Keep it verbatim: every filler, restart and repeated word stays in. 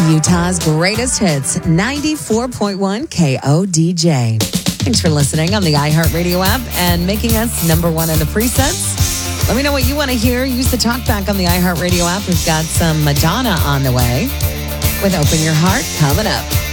Utah's greatest hits, ninety-four point one K O D J. Thanks for listening on the iHeartRadio app and making us number one in the presets. Let me know what you want to hear. Use the talkback on the iHeartRadio app. We've got some Madonna on the way with Open Your Heart coming up.